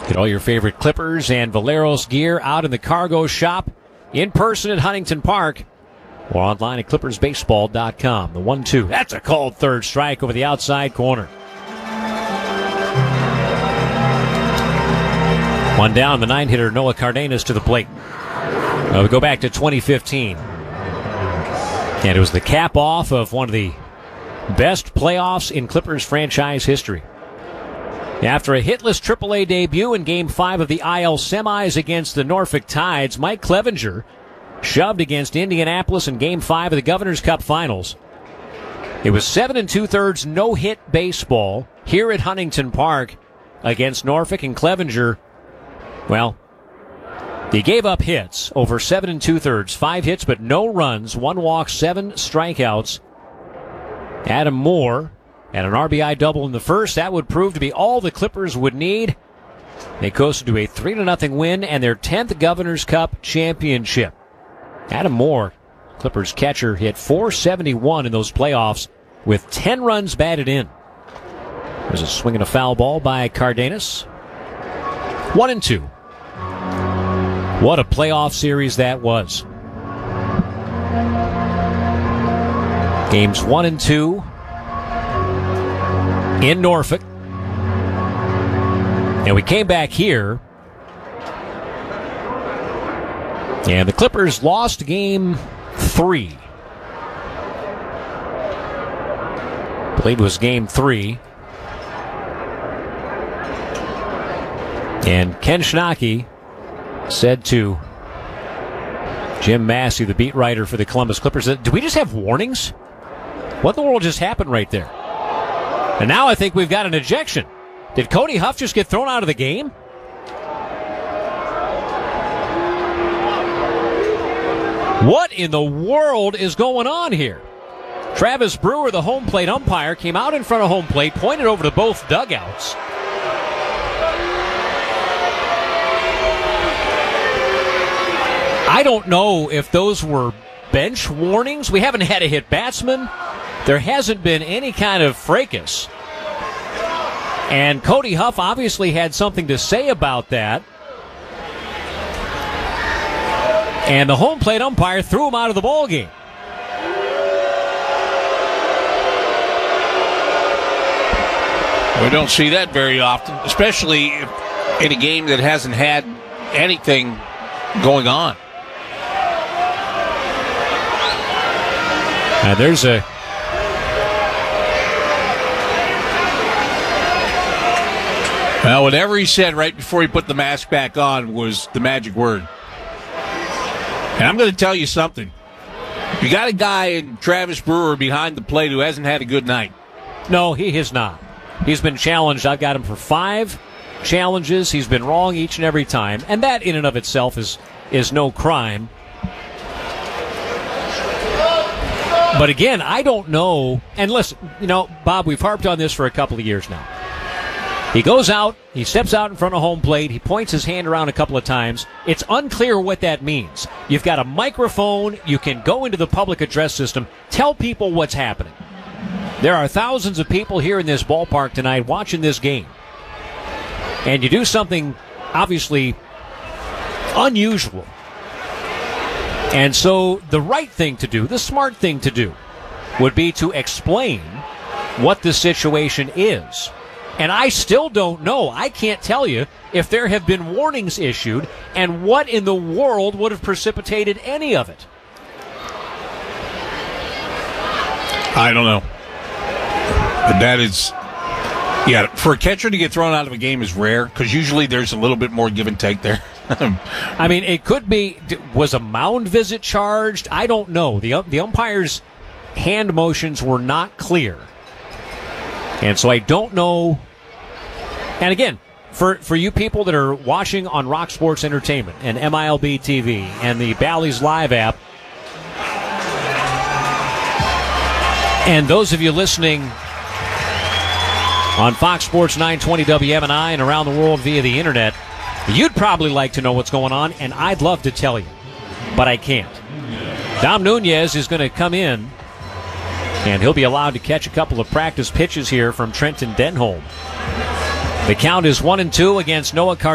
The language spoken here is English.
Get all your favorite Clippers and Valeros gear out in the cargo shop, in person at Huntington Park, or online at clippersbaseball.com. The 1-2. That's a called third strike over the outside corner. One down, the 9-hitter Noah Cardenas to the plate. We go back to 2015. And it was the cap-off of one of the best playoffs in Clippers franchise history. After a hitless AAA debut in Game 5 of the IL semis against the Norfolk Tides, Mike Clevenger shoved against Indianapolis in Game 5 of the Governor's Cup Finals. It was 7 2/3 no-hit baseball here at Huntington Park against Norfolk, and Clevenger, well, he gave up hits over 7 2/3, 5 hits but no runs, 1 walk, 7 strikeouts. Adam Moore and an RBI double in the first. That would prove to be all the Clippers would need. They coasted to a 3-0 win and their 10th Governor's Cup championship. Adam Moore, Clippers catcher, hit .471 in those playoffs with 10 runs batted in. There's a swing and a foul ball by Cardenas. 1-2. What a playoff series that was. Games 1 and 2 in Norfolk. And we came back here, and the Clippers lost Game 3. I believe it was Game 3. And Ken Schnocky said to Jim Massey, the beat writer for the Columbus Clippers, do we just have warnings? What in the world just happened right there? And now I think we've got an ejection. Did Cody Huff just get thrown out of the game? What in the world is going on here? Travis Brewer, the home plate umpire, came out in front of home plate, pointed over to both dugouts. I don't know if those were bench warnings. We haven't had a hit batsman. There hasn't been any kind of fracas. And Cody Huff obviously had something to say about that. And the home plate umpire threw him out of the ball game. We don't see that very often, especially in a game that hasn't had anything going on. There's a... Well, whatever he said right before he put the mask back on was the magic word. And I'm going to tell you something. You got a guy in Travis Brewer behind the plate who hasn't had a good night. No, he has not. He's been challenged. I've got him for 5 challenges. He's been wrong each and every time. And that in and of itself is no crime. But again, I don't know. And listen, Bob, we've harped on this for a couple of years now. He goes out, he steps out in front of home plate, he points his hand around a couple of times. It's unclear what that means. You've got a microphone, you can go into the public address system, tell people what's happening. There are thousands of people here in this ballpark tonight watching this game. And you do something obviously unusual. And so the right thing to do, the smart thing to do, would be to explain what the situation is. And I still don't know. I can't tell you if there have been warnings issued and what in the world would have precipitated any of it. I don't know. But that is, for a catcher to get thrown out of a game is rare because usually there's a little bit more give and take there. I mean, it could be, was a mound visit charged? I don't know. The umpire's hand motions were not clear. And so I don't know. And again, for you people that are watching on Rock Sports Entertainment and MILB TV and the Bally's Live app, and those of you listening on Fox Sports 920 WMNI and around the world via the internet, you'd probably like to know what's going on, and I'd love to tell you, but I can't. Dom Nunez is going to come in, and he'll be allowed to catch a couple of practice pitches here from Trenton Denholm. The count is 1-2 against Noah Cardenas.